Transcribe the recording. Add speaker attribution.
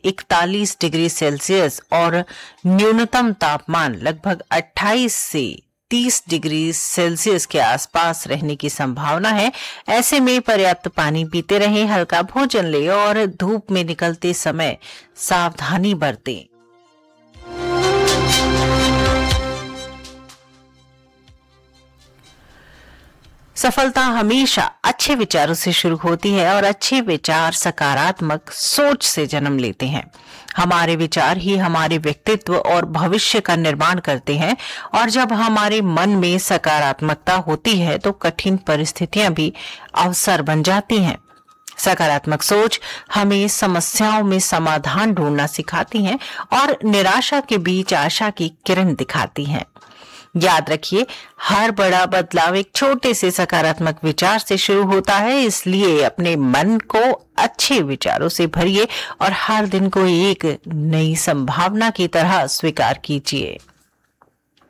Speaker 1: 41 degree Celsius और न्यूनतम तापमान लगभग 28 से 30 डिग्री सेल्सियस के आसपास रहने की संभावना है। ऐसे में पर्याप्त पानी पीते रहें, हल्का भोजन लें और धूप में निकलते समय सावधानी बरतें। सफलता हमेशा अच्छे विचारों से शुरू होती है और अच्छे विचार सकारात्मक सोच से जन्म लेते हैं। हमारे विचार ही हमारे व्यक्तित्व और भविष्य का निर्माण करते हैं और जब हमारे मन में सकारात्मकता होती है तो कठिन परिस्थितियां भी अवसर बन जाती हैं। सकारात्मक सोच हमें समस्याओं में समाधान ढूंढना सिखाती है और निराशा के बीच आशा की किरण दिखाती है। याद रखिए, हर बड़ा बदलाव एक छोटे से सकारात्मक विचार से शुरू होता है, इसलिए अपने मन को अच्छे विचारों से भरिए और हर दिन को एक नई संभावना की तरह स्वीकार कीजिए।